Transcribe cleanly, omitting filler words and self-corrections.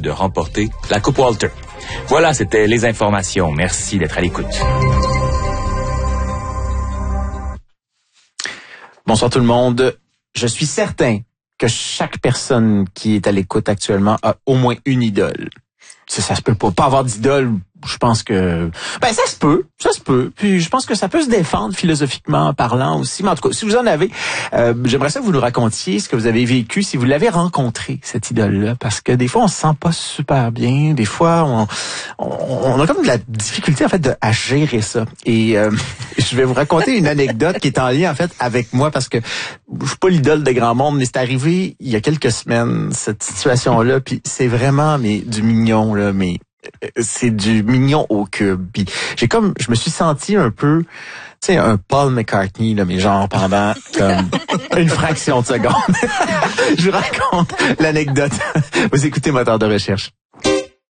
de remporter la Coupe Walter. Voilà, c'était les informations. Merci d'être à l'écoute. Bonsoir tout le monde. Je suis certain que chaque personne qui est à l'écoute actuellement a au moins une idole. Ça se peut pas avoir d'idole. Je pense que ça se peut. Puis je pense que ça peut se défendre philosophiquement parlant aussi. Mais en tout cas, si vous en avez, j'aimerais ça que vous nous racontiez ce que vous avez vécu, si vous l'avez rencontré, cette idole-là, parce que des fois on se sent pas super bien, des fois on a comme de la difficulté en fait à gérer ça. Et je vais vous raconter une anecdote qui est en lien en fait avec moi, parce que je suis pas l'idole de grand monde, mais c'est arrivé il y a quelques semaines cette situation-là, puis c'est vraiment du mignon là, mais c'est du mignon au cube. Puis je me suis senti un peu, tu sais, un Paul McCartney là, mais genre pendant comme une fraction de seconde. Je vous raconte l'anecdote. Vous écoutez Moteur de recherche.